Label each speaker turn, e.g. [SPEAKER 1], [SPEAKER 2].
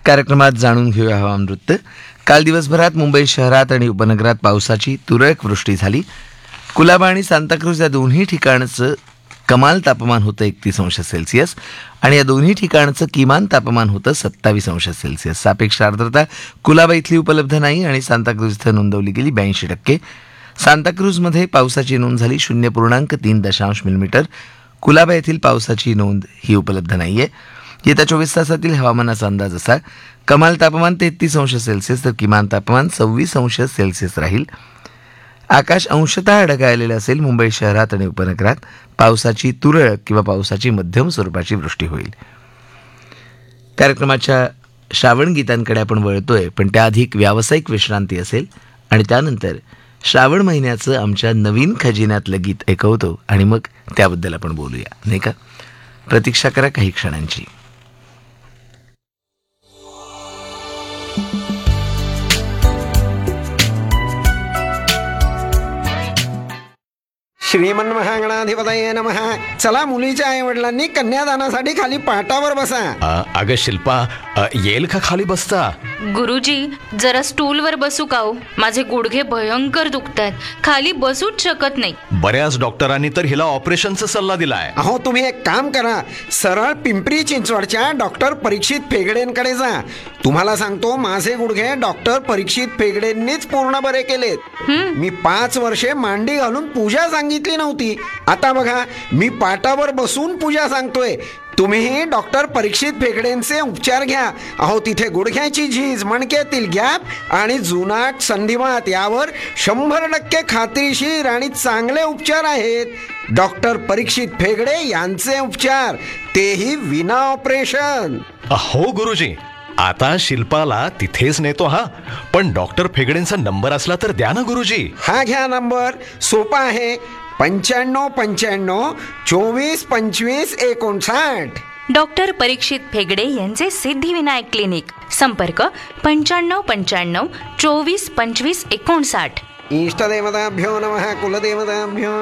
[SPEAKER 1] कार्यक्रमात जाणून घेऊया हवामान वृत्त. काल दिवसभरात मुंबई शहरात आणि उपनगरात पावसाची तुरळक वृष्टी झाली. कुलाबा आणि सांताक्रूज या दोन्ही ठिकाणचं कमाल तापमान होतं 31 अंश सेल्सिअस आणि या दोन्ही ठिकाणचं किमान तापमान होतं 27 अंश सेल्सिअस. सापेक्ष आर्द्रता कुलाबा इथली उपलब्ध नाही आणि सांताक्रूज इथं नोंदवली गेली 82%. सांताक्रूजमध्ये पावसाची नोंद झाली 0.3 मिलीमीटर. कुलाबा येथील पावसाची नोंद ही उपलब्ध नाहीये. येत्या 24 तासातील हवामानाचा अंदाज असा: कमाल तापमान 33 अंश सेल्सिअस तर किमान तापमान 26 अंश सेल्सिअस राहील. आकाश अंशतः ढगाळलेलं असेल. मुंबई शहरात आणि उपनगरात पावसाची तुरळक किंवा पावसाची मध्यम स्वरूपाची वृष्टी होईल. कार्यक्रमाच्या श्रावण गीतांकडे आपण वळतोय, पण त्याआधी एक व्यावसायिक विश्रांती असेल आणि त्यानंतर श्रावण महिन्याचं आमच्या नवीन खजिन्यातलं गीत ऐकवतो आणि मग त्याबद्दल आपण बोलूया, नाही का? प्रतीक्षा करा काही क्षणांची.
[SPEAKER 2] श्रीमन महागणाधिपतये नमः. चला, मुलीच्या आई वडिलांनी कन्यादानासाठी खाली पाटावर बसा.
[SPEAKER 3] अगं शिल्पा, येईल का खाली बसता?
[SPEAKER 4] गुरुजी, जरा स्टूलवर बसू का हो? माझे गुडघे भयंकर दुखतात, खाली बसूच शकत नाही.
[SPEAKER 3] बऱ्याच डॉक्टरांनी तर हिला ऑपरेशनचा सल्ला दिलाय.
[SPEAKER 2] अहो, तुम्ही एक काम करा, सरळ पिंपरी चिंचवडच्या डॉक्टर परीक्षित फेगडेंकडे जा. तुम्हाला सांगतो, माझे गुडघे डॉक्टर परीक्षित फेगडेंनीच पूर्ण बरे केलेत. मी 5 वर्षे मांडी घालून पूजा सांगितली नव्हती. आता बघा, मी पाटावर बसून पूजा सांगतोय. तुम्हीही डॉक्टर परीक्षित फेगडेंचे उपचार घ्या. अहो, तिथे गुडघ्याची झीज, मणक्यातील गॅप आणि जुनाट संधिवात यावर 100% खात्रीशीर आणि चांगले उपचार आहेत. डॉक्टर परीक्षित फेगडे यांचे उपचार, तेही विना ऑपरेशन.
[SPEAKER 3] हो गुरुजी, आता शिल्पाला तिथेच नेतो. हा, पण डॉक्टर फेगडेंचा नंबर असला तर द्या ना गुरुजी.
[SPEAKER 2] हा घ्या नंबर, सोपा आहे. 9595 24 25 59.
[SPEAKER 4] डॉक्टर परीक्षित फेगडे यांचे सिद्धिविनायक क्लिनिक. संपर्क 9595 24 25 59.
[SPEAKER 2] इष्टदेवताभ्यो नमः. कुलदेवताभ्यो